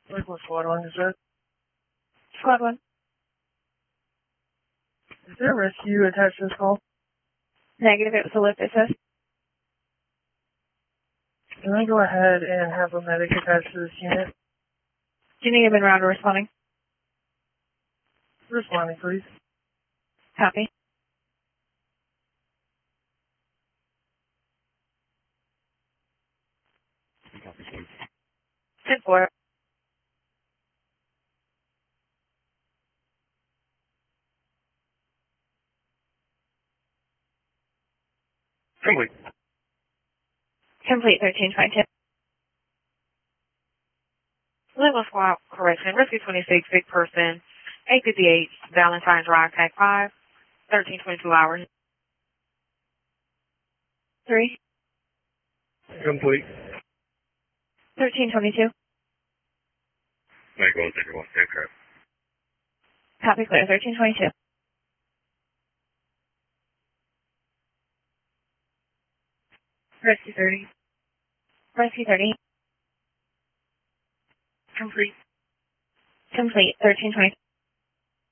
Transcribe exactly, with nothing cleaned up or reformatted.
Like what squad one is that? Squad one. Is there a rescue attached to this call? Negative, it was a lift assist. Can I go ahead and have a medic attached to this unit? Do you need a bin rounder responding? Responding, please. Copy. ten four. Complete. Complete thirteen twenty-two. Level squad correction. Rescue twenty-six, big person. eight fifty-eight, Valentine Drive, Tag five. thirteen twenty-two hours. Three. Complete. thirteen twenty-two. Michael, zero one, aircraft. Copy clear, thirteen twenty-two. Rescue thirty. Rescue thirty. Complete. Complete, thirteen twenty-two.